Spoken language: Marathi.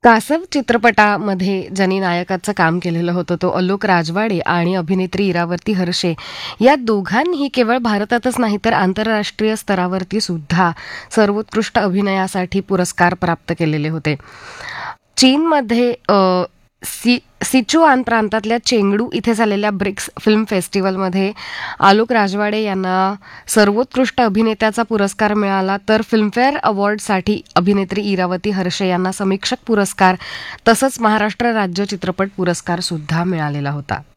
कासव चित्रपटामध्ये ज्यांनी नायकाचं काम केलेलं होतं तो अलोक राजवाडे आणि अभिनेत्री इरावती हर्षे या दोघांनीही केवळ भारतातच नाही तर आंतरराष्ट्रीय स्तरावरती सुद्धा सर्वोत्कृष्ट अभिनयासाठी पुरस्कार प्राप्त केलेले होते. चीनमध्ये सिचुआन प्रांतातल्या चेंगडू इथे झालेल्या ब्रिक्स फिल्म फेस्टिवलमध्ये आलोक राजवाडे यांना सर्वोत्कृष्ट अभिनेत्याचा पुरस्कार मिळाला, तर फिल्मफेअर अवॉर्डसाठी अभिनेत्री इरावती हर्षे यांना समीक्षक पुरस्कार तसंच महाराष्ट्र राज्य चित्रपट पुरस्कार सुद्धा मिळालेला होता.